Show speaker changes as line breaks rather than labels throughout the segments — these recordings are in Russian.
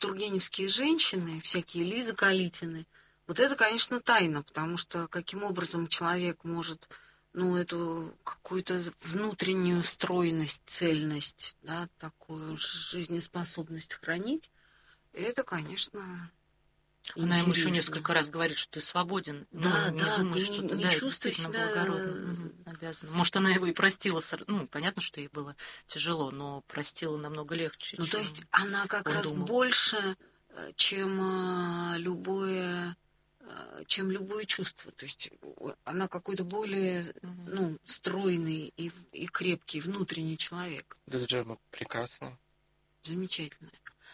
тургеневские женщины, всякие Лиза Калитины, вот это, конечно, тайна, потому что каким образом человек может, эту какую-то внутреннюю стройность, цельность, да, такую жизнеспособность хранить, это, конечно,
Она ему еще
интересно.
несколько раз говорит, что ты свободен.
Да,
не
да,
думаешь,
ты
что ты
не чувствуй
действительно
себя...
благородно обязана. Может, она его и простила. Понятно, что ей было тяжело, но простила намного легче,
то
чем
есть она как
он
раз
думал.
больше, чем любое чувство. То есть она какой-то более, стройный и крепкий внутренний человек.
Да, это же прекрасно.
Замечательно.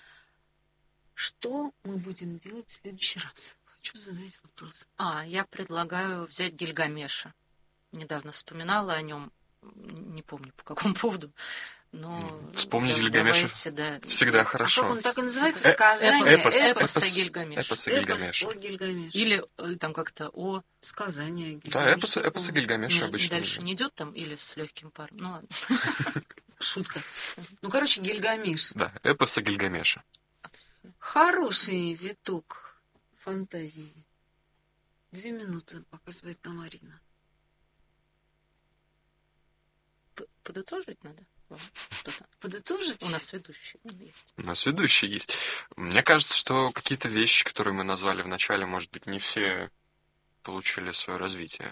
Что мы будем делать в следующий раз? Хочу задать вопрос.
Я предлагаю взять Гильгамеша. Недавно вспоминала о нем, не помню по какому поводу, но...
Вспомнить Гильгамеша всегда хорошо.
А как он так и называется? Сказание?
Эпос о Гильгамеше.
Эпос о Гильгамеше.
Эпос о Гильгамеше.
Или там как-то о...
Сказание о Гильгамеше.
Да, эпос о Гильгамеше обычно.
Дальше не идет там или с легким паром? Ну ладно.
Шутка. Гильгамеш.
Да, эпос о Гильгамеше.
Хороший виток фантазии. 2 минуты показывает нам Марина.
Подытожить надо? Что-то.
Подытожить?
У нас ведущий есть.
У нас ведущий есть. Мне кажется, что какие-то вещи, которые мы назвали в начале, может быть, не все получили свое развитие.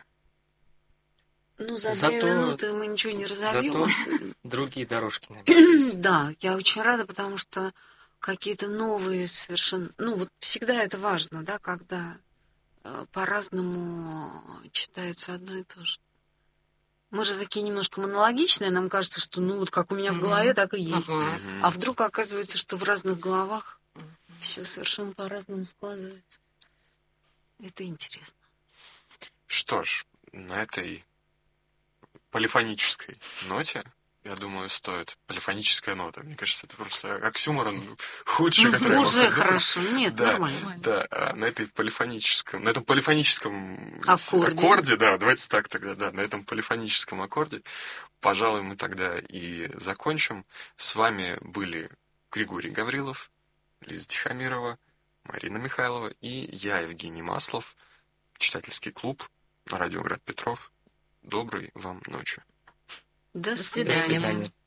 За 2 минуты мы ничего не разовьем.
Зато другие дорожки набились.
Да, я очень рада, потому что какие-то новые совершенно... всегда это важно, да, когда по-разному читается одно и то же. Мы же такие немножко монологичные, нам кажется, что как у меня в голове, так и есть. А вдруг оказывается, что в разных головах все совершенно по-разному складывается. Это интересно.
Что ж, на этой полифонической ноте, я думаю, стоит. Полифоническая нота. Мне кажется, это просто оксюморон худший, который я
уже хорошо. Нет,
да,
нормально.
Да, на этом полифоническом аккорде, да, давайте так тогда, да, на этом полифоническом аккорде, пожалуй, мы тогда и закончим. С вами были Григорий Гаврилов, Лиза Тихомирова, Марина Михайлова и я, Евгений Маслов, читательский клуб на радио Град Петров. Доброй вам ночи.
До свидания.